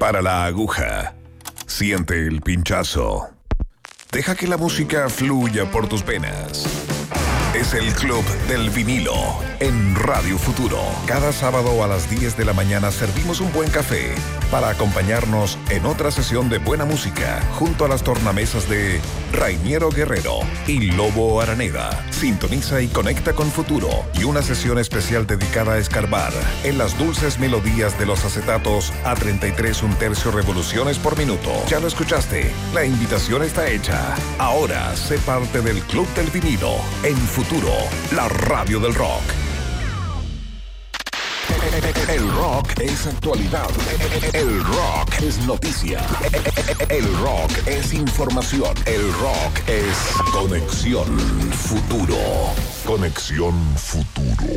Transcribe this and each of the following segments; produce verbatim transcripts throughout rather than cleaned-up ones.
Prepara la aguja. Siente el pinchazo. Deja que la música fluya por tus venas. Es el Club del Vinilo en Radio Futuro. Cada sábado a las diez de la mañana servimos un buen café para acompañarnos en otra sesión de buena música junto a las tornamesas de Rainiero Guerrero y Lobo Araneda. Sintoniza y conecta con Futuro y una sesión especial dedicada a escarbar en las dulces melodías de los acetatos a treinta y tres un tercio revoluciones por minuto. Ya lo escuchaste, la invitación está hecha. Ahora sé parte del Club del Vinilo en Futuro, la radio del rock. El rock es actualidad. El rock es noticia. El rock es información. El rock es Conexión Futuro. Conexión Futuro.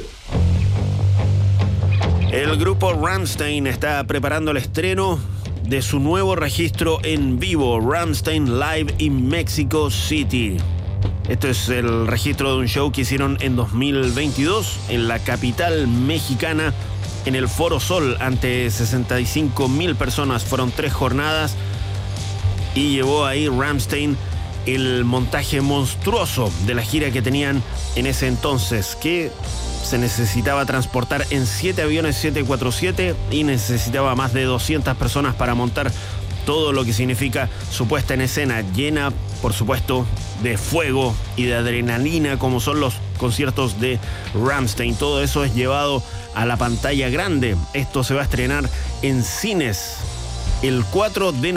El grupo Rammstein está preparando el estreno de su nuevo registro en vivo, Rammstein Live in Mexico City. Esto es el registro de un show que hicieron en dos mil veintidós en la capital mexicana, en el Foro Sol, ante sesenta y cinco mil personas. Fueron tres jornadas y llevó ahí Rammstein el montaje monstruoso de la gira que tenían en ese entonces, que se necesitaba transportar en siete aviones siete cuatro siete y necesitaba más de doscientas personas para montar todo lo que significa su puesta en escena, llena, por supuesto, de fuego y de adrenalina, como son los conciertos de Rammstein. Todo eso es llevado a la pantalla grande. Esto se va a estrenar en cines el cuatro de noviembre.